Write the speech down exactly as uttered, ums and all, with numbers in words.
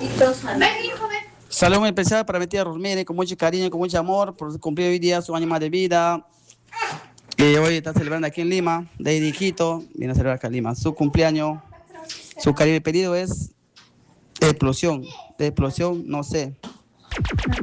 Saludo muy especial para mi tía Rosmere, con mucho cariño, con mucho amor, por cumplir hoy día su año más de vida. Que hoy está celebrando aquí en Lima, de ahí de hijito, viene a celebrar acá en Lima. Su cumpleaños, su cariño pedido es de explosión, de explosión, no sé.